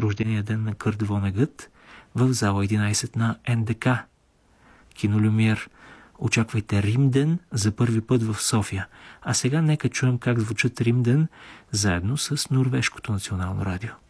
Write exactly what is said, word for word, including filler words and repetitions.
рождения ден на Кърт Вонегът в зала единайсет на Ен Де Ка. Кино Люмиер. Очаквайте Римден за първи път в София. А сега нека чуем как звучат Римден заедно с Норвежкото национално радио.